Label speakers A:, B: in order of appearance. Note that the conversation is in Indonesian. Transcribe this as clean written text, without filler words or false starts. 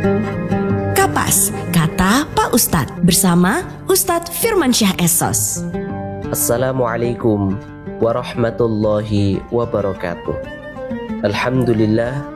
A: Kapas, kata Pak Ustadz bersama Ustadz Firmansyah Esos.
B: Assalamualaikum warahmatullahi wabarakatuh. Alhamdulillah,